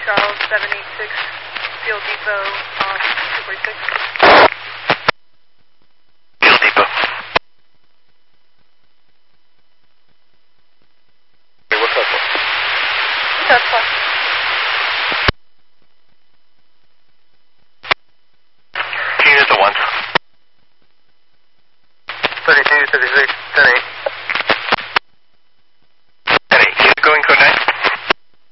Charles 786, Fuel Depot on 246. Fuel Depot. Hey, what's up? That's fine. Unit to 1. 32, 36, 10-8.